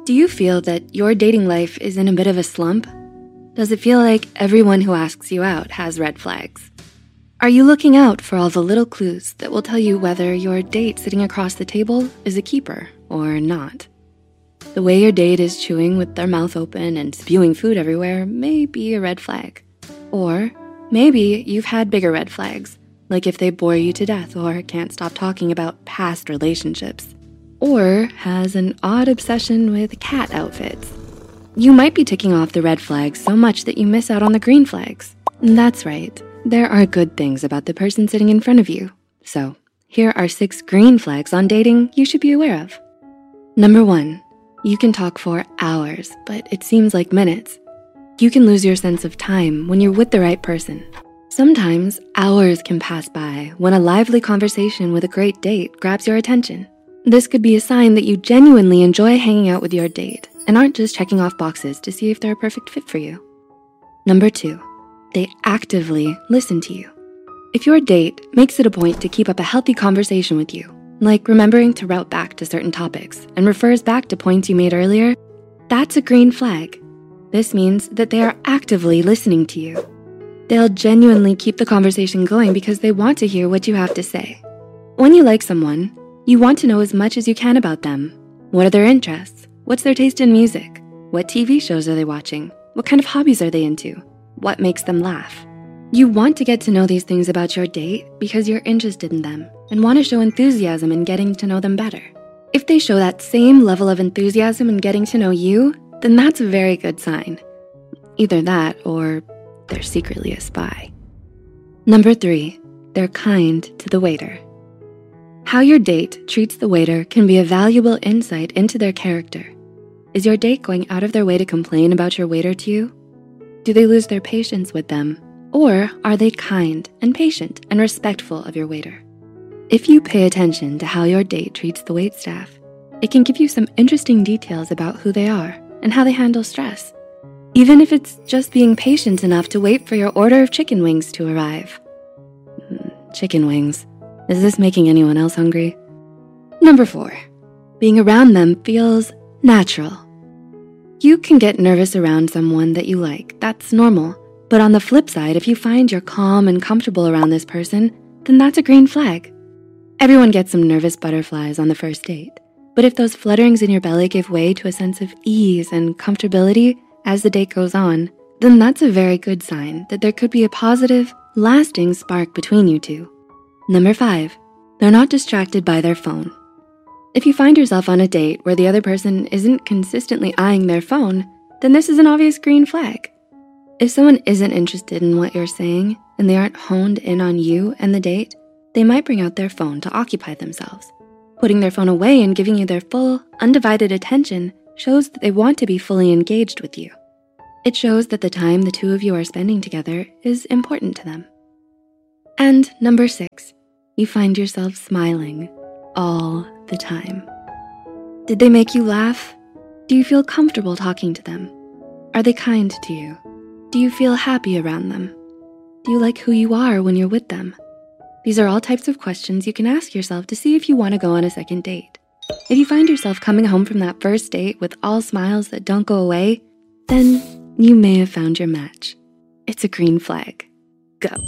Do you feel that your dating life is in a bit of a slump? Does it feel like everyone who asks you out has red flags? Are you looking out for all the little clues that will tell you whether your date sitting across the table is a keeper or not? The way your date is chewing with their mouth open and spewing food everywhere may be a red flag. Or maybe you've had bigger red flags, like if they bore you to death or can't stop talking about past relationships, or has an odd obsession with cat outfits. You might be ticking off the red flags so much that you miss out on the green flags. That's right, there are good things about the person sitting in front of you. So here are 6 green flags on dating you should be aware of. Number 1, you can talk for hours, but it seems like minutes. You can lose your sense of time when you're with the right person. Sometimes hours can pass by when a lively conversation with a great date grabs your attention. This could be a sign that you genuinely enjoy hanging out with your date and aren't just checking off boxes to see if they're a perfect fit for you. Number 2, they actively listen to you. If your date makes it a point to keep up a healthy conversation with you, like remembering to route back to certain topics and refers back to points you made earlier, that's a green flag. This means that they are actively listening to you. They'll genuinely keep the conversation going because they want to hear what you have to say. When you like someone, you want to know as much as you can about them. What are their interests? What's their taste in music? What TV shows are they watching? What kind of hobbies are they into? What makes them laugh? You want to get to know these things about your date because you're interested in them and want to show enthusiasm in getting to know them better. If they show that same level of enthusiasm in getting to know you, then that's a very good sign. Either that or they're secretly a spy. Number 3, they're kind to the waiter. How your date treats the waiter can be a valuable insight into their character. Is your date going out of their way to complain about your waiter to you? Do they lose their patience with them? Or are they kind and patient and respectful of your waiter? If you pay attention to how your date treats the waitstaff, it can give you some interesting details about who they are and how they handle stress, even if it's just being patient enough to wait for your order of chicken wings to arrive. Chicken wings. Is this making anyone else hungry? Number 4, being around them feels natural. You can get nervous around someone that you like, that's normal. But on the flip side, if you find you're calm and comfortable around this person, then that's a green flag. Everyone gets some nervous butterflies on the first date. But if those flutterings in your belly give way to a sense of ease and comfortability as the date goes on, then that's a very good sign that there could be a positive, lasting spark between you two. Number 5, they're not distracted by their phone. If you find yourself on a date where the other person isn't consistently eyeing their phone, then this is an obvious green flag. If someone isn't interested in what you're saying and they aren't honed in on you and the date, they might bring out their phone to occupy themselves. Putting their phone away and giving you their full, undivided attention shows that they want to be fully engaged with you. It shows that the time the two of you are spending together is important to them. And number 6, you find yourself smiling all the time. Did they make you laugh? Do you feel comfortable talking to them? Are they kind to you? Do you feel happy around them? Do you like who you are when you're with them? These are all types of questions you can ask yourself to see if you want to go on a second date. If you find yourself coming home from that first date with all smiles that don't go away, then you may have found your match. It's a green flag. Go.